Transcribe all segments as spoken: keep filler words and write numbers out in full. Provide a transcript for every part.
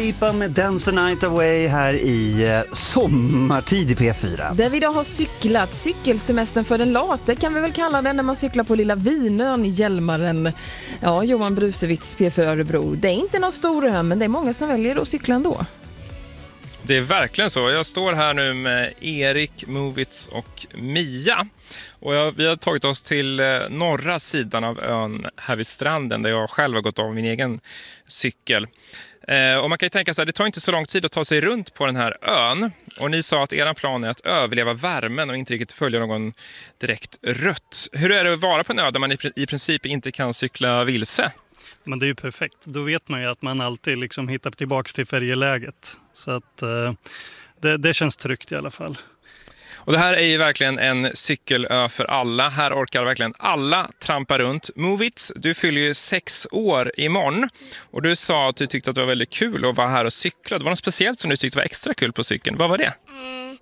Lipa med Dance the Night Away här i eh, sommartid i P fyra. Där vi idag har cyklat. Cykelsemestern för den late kan vi väl kalla den, när man cyklar på Lilla Vinön i Hjälmaren. Ja, Johan Brusewitz, P fyra Örebro. Det är inte någon stor ö, men det är många som väljer att cykla ändå. Det är verkligen så. Jag står här nu med Erik, Movits och Mia. Och jag, vi har tagit oss till eh, norra sidan av ön här vid stranden, där jag själv har gått av min egen cykel. Eh, och man kan ju tänka så här, det tar inte så lång tid att ta sig runt på den här ön. Och ni sa att er plan är att överleva värmen och inte riktigt följa någon direkt rött. Hur är det att vara på en ö där man i, i princip inte kan cykla vilse? Men det är ju perfekt. Då vet man ju att man alltid liksom hittar tillbaka till färjeläget. Så att eh, det, det känns tryggt i alla fall. Och det här är ju verkligen en cykelö för alla. Här orkar verkligen alla trampa runt. Movits, du fyller ju sex år imorgon. Och du sa att du tyckte att det var väldigt kul att vara här och cykla. Det var något speciellt som du tyckte var extra kul på cykeln. Vad var det? Mm.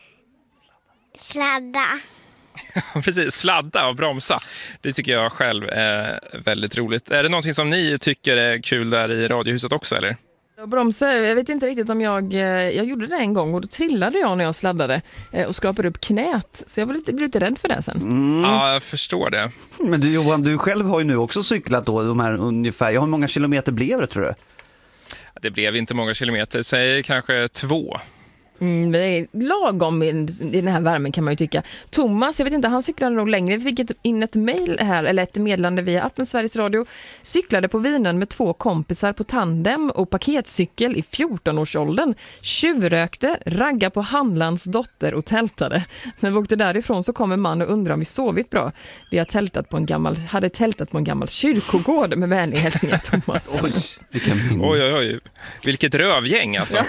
Sladda. Precis, sladda och bromsa. Det tycker jag själv är väldigt roligt. Är det någonting som ni tycker är kul där i radiohuset också, eller? Och bromsa, jag vet inte riktigt om jag... Jag gjorde det en gång och då trillade jag när jag sladdade och skrapade upp knät. Så jag var lite, lite rädd för det sen. Mm. Ja, jag förstår det. Men du Johan, du själv har ju nu också cyklat då, de här ungefär. Hur många kilometer blev det, tror du? Det blev inte många kilometer, säg kanske två. Mm, det är lagom i, i den här värmen kan man ju tycka. Thomas, jag vet inte, han cyklade nog längre. Vi fick ett, in ett mejl här, eller ett meddelande via appen Sveriges Radio. Cyklade på Vinön med två kompisar på tandem och paketcykel i fjorton-årsåldern. Tjuvrökte, ragga på handlans dotter och tältade. När vi åkte därifrån så kom en man och undrade om vi sovit bra. Vi har tältat på en gammal, hade tältat på en gammal kyrkogård med vänlig hälsningar, Thomas. Oj, vilken minne. Oj, oj, oj. Vilket rövgäng alltså.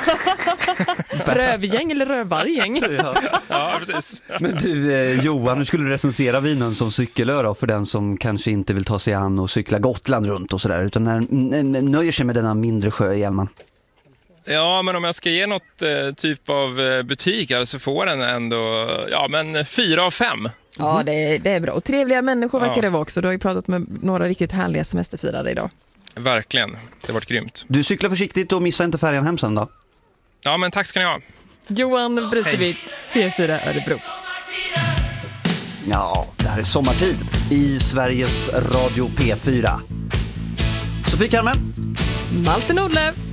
Rövgäng eller rövargäng? Ja. Ja, precis. Men du eh, Johan, nu skulle du recensera Vinön som cykelö då, för den som kanske inte vill ta sig an och cykla Gotland runt och sådär, utan när, n- nöjer sig med denna mindre sjö i Hjälmaren. Ja, men om jag ska ge något eh, typ av eh, betyg här så får den ändå, ja men fyra av fem. Ja, det är, det är bra. Och trevliga människor verkar Ja. det vara också. Du har ju pratat med några riktigt härliga semesterfirare idag. Verkligen, det har varit grymt. Du cyklar försiktigt och missa inte färjan hem sen då. Ja, men tack ska ni ha. Johan Brusewitz, P fyra Örebro. Ja, det här är sommartid i Sveriges Radio P fyra. Sofie Carmen. Malte Nordlöf.